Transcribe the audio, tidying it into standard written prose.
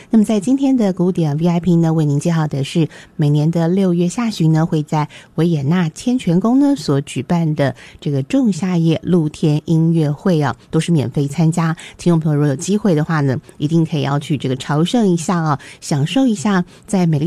那么在今天的古典 VIP 呢，为您介绍的是每年的6月下旬呢，会在维也纳千泉宫呢所举办的这个仲夏夜露天音乐会啊，都是免费参加。听众朋友如果有机会的话呢，一定可以要去这个朝圣一下啊，享受一下在美丽